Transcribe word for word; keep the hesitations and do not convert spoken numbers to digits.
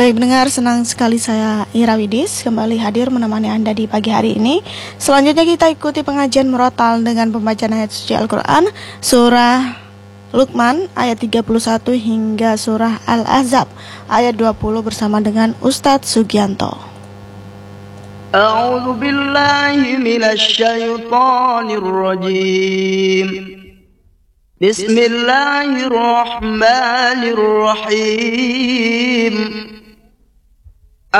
Baik pendengar, senang sekali saya Ira Widis kembali hadir menemani Anda di pagi hari ini. Selanjutnya kita ikuti pengajian murotal dengan pembacaan ayat suci Al-Quran, surah Luqman ayat tiga puluh satu hingga surah Al-Ahzab ayat dua puluh bersama dengan Ustadz Sugianto. A'udzu billahi minasy syaithanir rajim. Bismillahirrahmanirrahim.